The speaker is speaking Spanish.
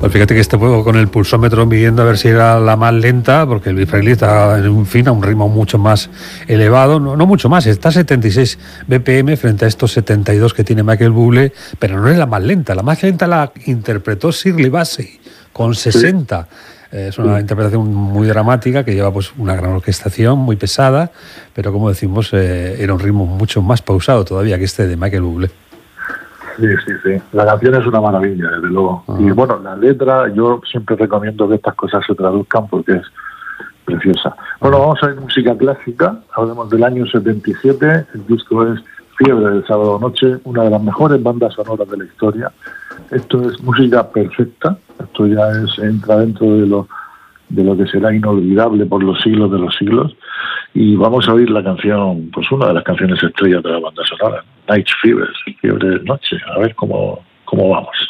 Pues fíjate que este juego con el pulsómetro midiendo a ver si era la más lenta, porque el Elvis Presley está a un ritmo mucho más elevado, no mucho más, está a 76 BPM frente a estos 72 que tiene Michael Bublé, pero no es la más lenta la interpretó Shirley Bassey con 60. Sí. Es una interpretación muy dramática que lleva pues una gran orquestación, muy pesada, pero como decimos, era un ritmo mucho más pausado todavía que este de Michael Bublé. Sí. La canción es una maravilla, desde luego. Uh-huh. Y bueno, la letra, yo siempre recomiendo que estas cosas se traduzcan porque es preciosa. Bueno, vamos a ver música clásica. Hablemos del año 77. El disco es Fiebre del sábado noche, una de las mejores bandas sonoras de la historia. Esto es música perfecta. Esto ya entra dentro de lo que será inolvidable por los siglos de los siglos. Y vamos a oír la canción, pues una de las canciones estrellas de la banda sonora, Night Fever, Fiebre de Noche. A ver cómo vamos.